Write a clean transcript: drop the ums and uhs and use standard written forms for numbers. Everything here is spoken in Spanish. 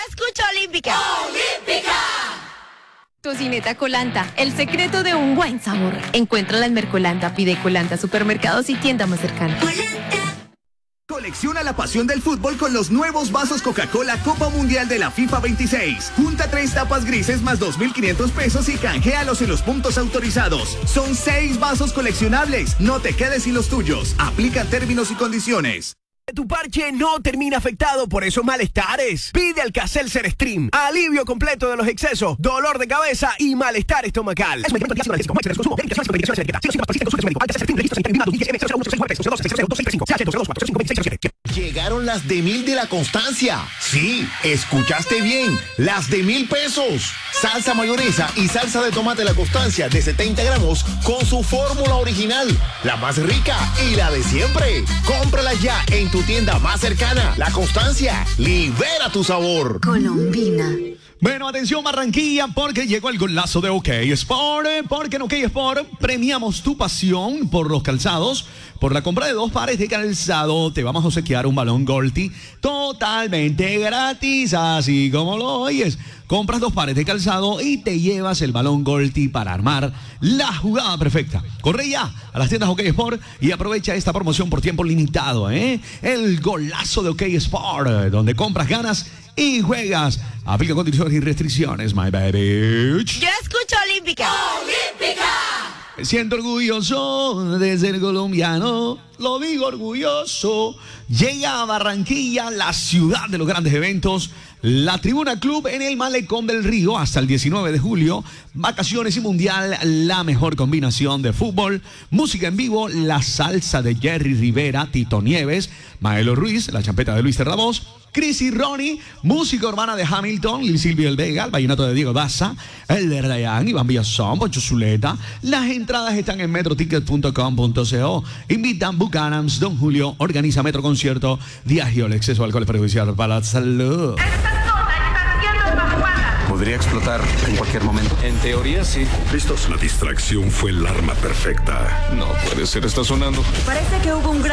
escucho Olímpica. ¡Olímpica! Tocineta Colanta, el secreto de un buen sabor. Encuéntrala en Mercolanta, pide Colanta, supermercados y tienda más cercana. Colecciona la pasión del fútbol con los nuevos vasos Coca-Cola Copa Mundial de la FIFA 26. Junta 3 tapas grises más 2.500 pesos y canjealos en los puntos autorizados. Son 6 vasos coleccionables. No te quedes sin los tuyos. Aplican términos y condiciones. Tu parche no termina afectado por esos malestares. Pide Alka-Seltzer Stream. Alivio completo de los excesos, dolor de cabeza y malestar estomacal. Es un medicamento antialérgico. Llegaron las de 1000 de la Constancia. Sí, escuchaste bien. Las de 1000 pesos. Salsa mayonesa y salsa de tomate La Constancia de 70 gramos con su fórmula original. La más rica y la de siempre. Cómprala ya en tu tienda más cercana. La Constancia, libera tu sabor. Colombina. Bueno, atención Barranquilla, porque llegó el golazo de OK Sport. Porque en OK Sport premiamos tu pasión por los calzados. Por la compra de 2 pares de calzado, te vamos a obsequiar un balón Golti totalmente gratis, así como lo oyes. Compras 2 pares de calzado y te llevas el balón Golti para armar la jugada perfecta. Corre ya a las tiendas OK Sport y aprovecha esta promoción por tiempo limitado, ¿eh? El golazo de OK Sport, donde compras, ganas y juegas. Aplica condiciones y restricciones, my baby. Yo escucho Olímpica. ¡Olímpica! Me siento orgulloso de ser colombiano, lo digo orgulloso. Llega a Barranquilla, la ciudad de los grandes eventos, la Tribuna Club en el Malecón del Río hasta el 19 de julio. Vacaciones y mundial, la mejor combinación de fútbol, música en vivo, la salsa de Jerry Rivera, Tito Nieves, Maelo Ruiz, la champeta de Luis Terrabos, Chris y Ronnie, música urbana de Hamilton, Lil Silvio El Vega, el vallenato de Diego Daza, el de Rayán, Iván Villazón, Poncho Zuleta. Las entradas están en metroticket.com.co. Invitan Buchanan's, Don Julio, organiza Metro Concierto, Diageo, el exceso de alcohol es perjudicial para la salud. Podría explotar en cualquier momento. En teoría, sí. ¿Listos? La distracción fue el arma perfecta. No puede ser, está sonando. Parece que hubo un gran